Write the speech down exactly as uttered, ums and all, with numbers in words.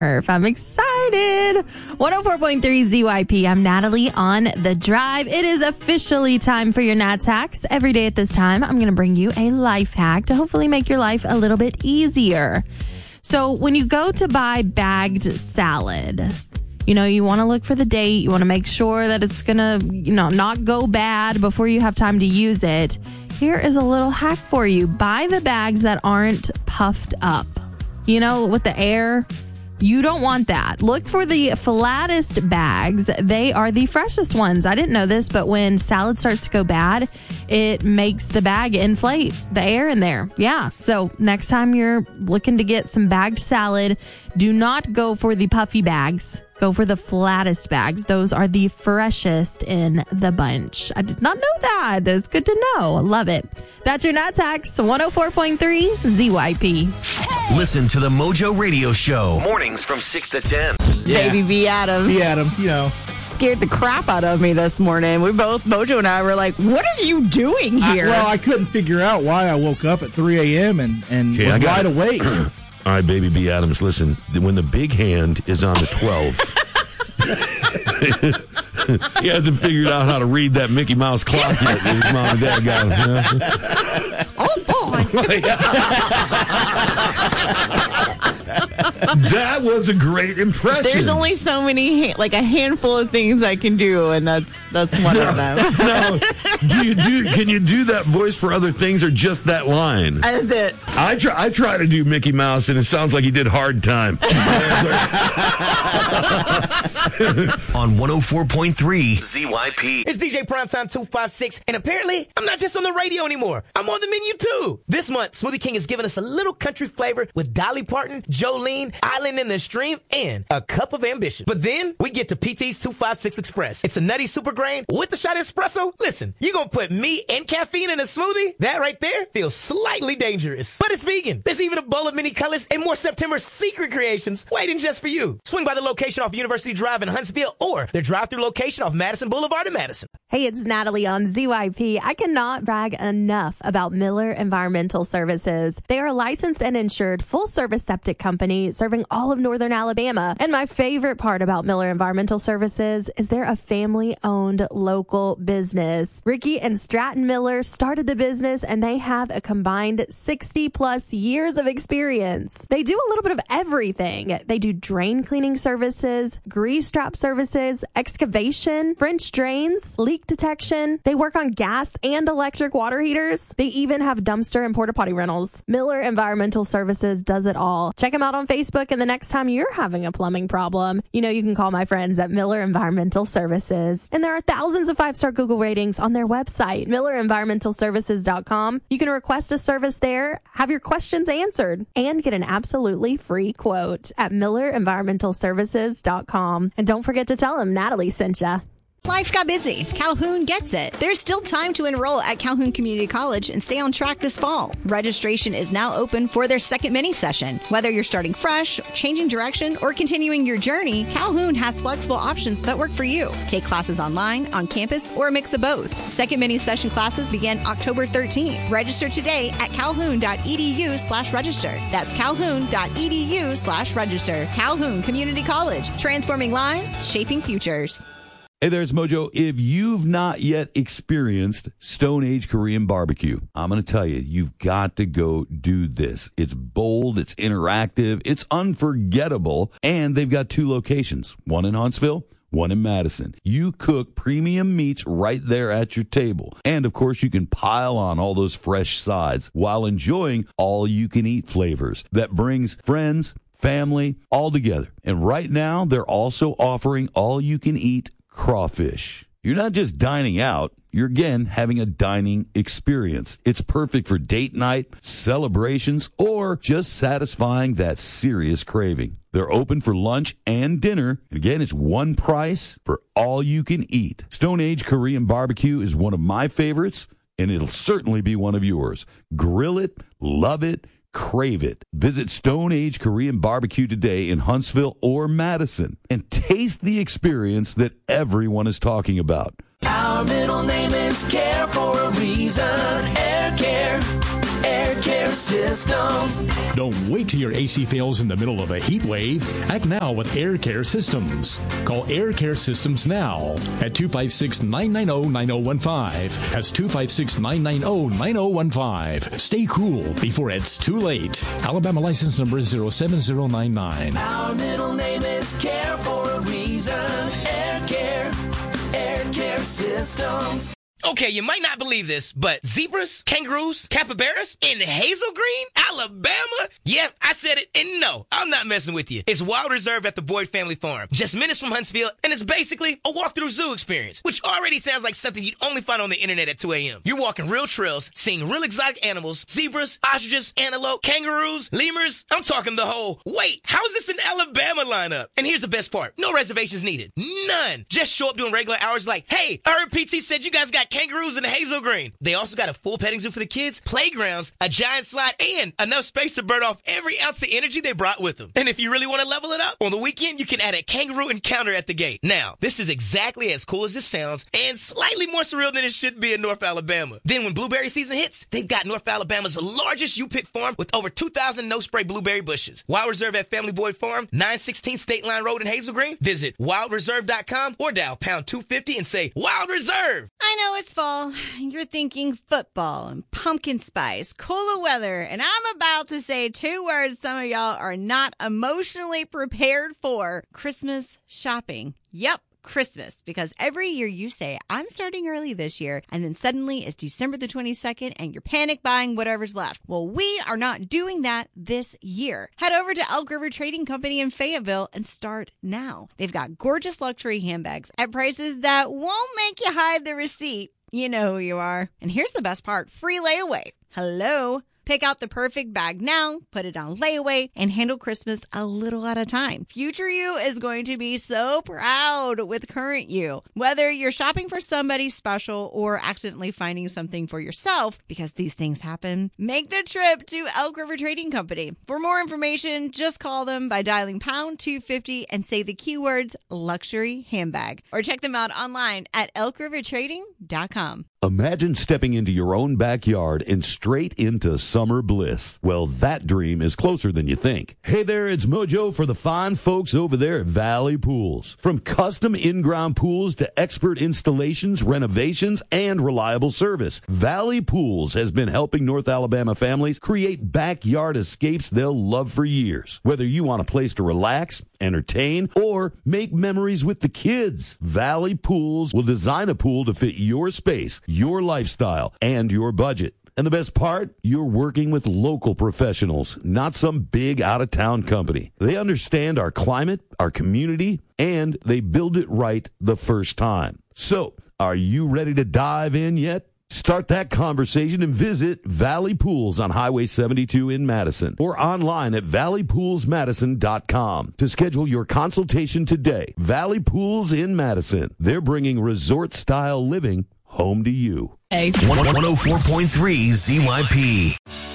Perf, I'm excited. one oh four point three Z Y P. I'm Natalie on The Drive. It is officially time for your Nats Hacks. Every day at this time, I'm going to bring you a life hack to hopefully make your life a little bit easier. So when you go to buy bagged salad, you know, you want to look for the date. You want to make sure that it's going to, you know, not go bad before you have time to use it. Here is a little hack for you. Buy the bags that aren't puffed up. You know, with the air. You don't want that. Look for the flattest bags. They are the freshest ones. I didn't know this, but when salad starts to go bad, it makes the bag inflate the air in there. Yeah. So next time you're looking to get some bagged salad, do not go for the puffy bags. Go for the flattest bags. Those are the freshest in the bunch. I did not know that. It's good to know. Love it. That's your Nats Hacks, one oh four point three Z Y P. Listen to the Mojo Radio Show. Mornings from six to ten. Yeah. Baby B. Adams. B. Adams, you know. Scared the crap out of me this morning. We both, Mojo and I, were like, what are you doing I, here? well, I couldn't figure out why I woke up at three a.m. and, and Okay, was I got wide it. awake. All right, baby B. Adams, listen. When the big hand is on the twelve, he hasn't figured out how to read that Mickey Mouse clock yet. His mom and dad got him. Yeah. Oh, boy. That was a great impression. There's only so many, like a handful of things I can do, and that's that's one of them. No, do you do? Can you do that voice for other things or just that line? That's it. I try. I try to do Mickey Mouse, and it sounds like he did Hard Time. On one oh four point three Z Y P. It's D J Primetime two five six, and apparently, I'm not just on the radio anymore. I'm on the menu, too. This month, Smoothie King has given us a little country flavor with Dolly Parton, Jolene, Island in the Stream, and a cup of ambition. But then, we get to P T's two five six Express. It's a nutty super grain with a shot of espresso. Listen, you're gonna put me and caffeine in a smoothie? That right there feels slightly dangerous. But it's vegan. There's even a bowl of mini colors and more September secret creations waiting just for you. Swing by the location off University Drive in Huntsville or their drive-through location off Madison Boulevard in Madison. Hey, it's Natalie on Z Y P. I cannot brag enough about Miller Environmental Services. They are a licensed and insured full-service septic company serving all of northern Alabama. And my favorite part about Miller Environmental Services is they're a family-owned local business. Ricky and Stratton Miller started the business, and they have a combined sixty-plus years of experience. They do a little bit of everything. They do drain cleaning services, grease trap services, excavation, French drains, leak detection. They work on gas and electric water heaters. They even have dumpster and porta potty rentals. Miller Environmental Services does it all. Check them out on Facebook, and the next time you're having a plumbing problem, you know you can call my friends at Miller Environmental Services. And there are thousands of five-star Google ratings on their website, miller environmental services dot com. You can request a service there, have your questions answered, and get an absolutely free quote at miller environmental services dot com. And don't forget to tell them Natalie sent ya. Life got busy. Calhoun gets it. There's still time to enroll at Calhoun Community College and stay on track this fall. Registration is now open for their second mini session. Whether you're starting fresh, changing direction, or continuing your journey, Calhoun has flexible options that work for you. Take classes online, on campus, or a mix of both. Second mini session classes begin October thirteenth. Register today at calhoun.edu slash register. That's calhoun.edu slash register. Calhoun Community College. Transforming lives, shaping futures. Hey there, it's Mojo. If you've not yet experienced Stone Age Korean barbecue, I'm going to tell you, you've got to go do this. It's bold, it's interactive, it's unforgettable, and they've got two locations, one in Huntsville, one in Madison. You cook premium meats right there at your table. And, of course, you can pile on all those fresh sides while enjoying all-you-can-eat flavors that brings friends, family, all together. And right now, they're also offering all-you-can-eat crawfish. You're not just dining out, you're again having a dining experience. It's perfect for date night, celebrations, or just satisfying that serious craving. They're open for lunch and dinner. Again, it's one price for all you can eat. Stone Age Korean barbecue is one of my favorites, and it'll certainly be one of yours. Grill it, love it, crave it. Visit Stone Age Korean Barbecue today in Huntsville or Madison and taste the experience that everyone is talking about. Our middle name is Care for a reason. Air Care. Air Care Systems. Don't wait till your A C fails in the middle of a heat wave. Act now with Air Care Systems. Call Air Care Systems now at two five six, nine nine zero, nine zero one five. That's two five six, nine nine zero, nine zero one five. Stay cool before it's too late. Alabama license number is zero seven zero nine nine. Our middle name is Care for a reason. Air Care. Air Care Systems. Okay, you might not believe this, but zebras, kangaroos, capybaras in Hazel Green, Alabama? Yeah, I said it, and no, I'm not messing with you. It's Wild Reserve at the Boyd Family Farm, just minutes from Huntsville, and it's basically a walk-through zoo experience, which already sounds like something you'd only find on the internet at two a.m. You're walking real trails, seeing real exotic animals, zebras, ostriches, antelope, kangaroos, lemurs. I'm talking the whole, wait, how is this an Alabama lineup? And here's the best part. No reservations needed. None. Just show up doing regular hours like, hey, I heard P T said you guys got kangaroos in Hazel Green. They also got a full petting zoo for the kids, playgrounds, a giant slide, and enough space to burn off every ounce of energy they brought with them. And if you really want to level it up, on the weekend, you can add a kangaroo encounter at the gate. Now, this is exactly as cool as this sounds and slightly more surreal than it should be in North Alabama. Then when blueberry season hits, they've got North Alabama's largest U-Pick farm with over two thousand no-spray blueberry bushes. Wild Reserve at Family Boyd Farm, nine sixteen State Line Road in Hazel Green. Visit wild reserve dot com or dial pound two fifty and say Wild Reserve. I know it's fall. You're thinking football and pumpkin spice, cooler weather, and I'm about to say two words some of y'all are not emotionally prepared for: Christmas shopping. Yep. Christmas, because every year you say, I'm starting early this year, and then suddenly it's December the twenty-second and you're panic buying whatever's left. Well, we are not doing that this year. Head over to Elk River Trading Company in Fayetteville and start now. They've got gorgeous luxury handbags at prices that won't make you hide the receipt. You know who you are. And here's the best part: free layaway. Hello. Pick out the perfect bag now, put it on layaway, and handle Christmas a little at a time. Future you is going to be so proud with current you. Whether you're shopping for somebody special or accidentally finding something for yourself, because these things happen, make the trip to Elk River Trading Company. For more information, just call them by dialing pound two fifty and say the keywords luxury handbag, or check them out online at elk river trading dot com. Imagine stepping into your own backyard and straight into summer bliss. Well, that dream is closer than you think. Hey there, it's Mojo for the fine folks over there at Valley Pools. From custom in-ground pools to expert installations, renovations, and reliable service, Valley Pools has been helping North Alabama families create backyard escapes they'll love for years. Whether you want a place to relax, entertain, or make memories with the kids, Valley Pools will design a pool to fit your space, your lifestyle, and your budget. And the best part, you're working with local professionals, not some big out-of-town company. They understand our climate, our community, and they build it right the first time. So, are you ready to dive in yet? Start that conversation and visit Valley Pools on Highway seventy-two in Madison or online at valley pools madison dot com to schedule your consultation today. Valley Pools in Madison. They're bringing resort-style living home to you. one oh four point three Z Y P.